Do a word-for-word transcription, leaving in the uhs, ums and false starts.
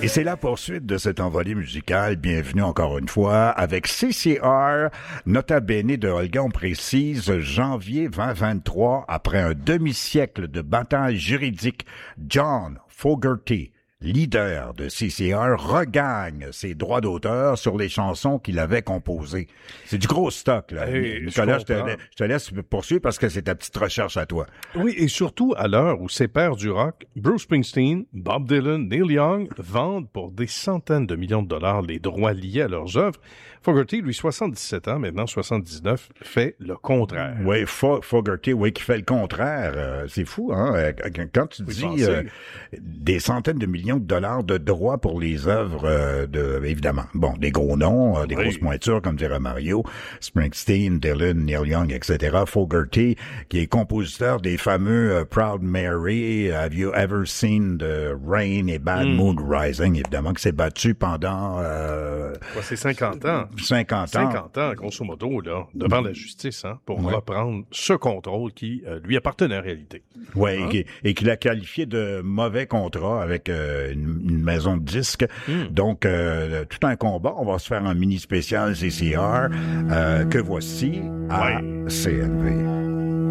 Et c'est la poursuite de cette envolée musicale. Bienvenue encore une fois avec C C R, nota bene de Olga, on précise, janvier vingt vingt-trois, après un demi-siècle de bataille juridique, John Fogerty, leader de C C R, regagne ses droits d'auteur sur les chansons qu'il avait composées. C'est du gros stock, là. Hey, Nicolas, je, je, te, je te laisse poursuivre parce que c'est ta petite recherche à toi. Oui, et surtout à l'heure où ses pairs du rock, Bruce Springsteen, Bob Dylan, Neil Young, vendent pour des centaines de millions de dollars les droits liés à leurs œuvres, Fogerty, lui, soixante-dix-sept ans, maintenant soixante-dix-neuf, fait le contraire. Oui, Fo- Fogerty, oui, qui fait le contraire. Euh, c'est fou, hein? Quand tu Oui, dis euh, des centaines de millions de dollars de droits pour les œuvres euh, de, évidemment, bon, des gros noms, euh, des oui. grosses pointures, comme dirait Mario, Springsteen, Dylan, Neil Young, et cetera. Fogerty, qui est compositeur des fameux uh, Proud Mary, Have You Ever Seen the Rain et Bad mm. Moon Rising, évidemment, qui s'est battu pendant... Euh, ouais, c'est cinquante ans. cinquante ans. cinquante ans, grosso modo, là, devant la justice, hein, pour ouais. reprendre ce contrôle qui euh, lui appartenait en réalité. Oui, hein? et, et qu'il a qualifié de mauvais contrat avec euh, une, une maison de disques. Mm. Donc, euh, tout un combat. On va se faire un mini spécial C C R euh, que voici à ouais. C N V.